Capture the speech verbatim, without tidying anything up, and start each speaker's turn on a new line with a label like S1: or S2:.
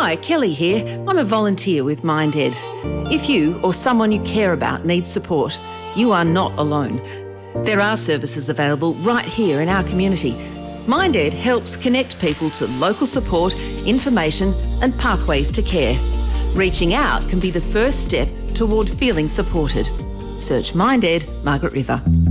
S1: Hi, Kelly here. I'm a volunteer with MindEd. If you or someone you care about needs support, you are not alone. There are services available right here in our community. MindEd helps connect people to local support, information and pathways to care. Reaching out can be the first step toward feeling supported. Search MindEd, Margaret River.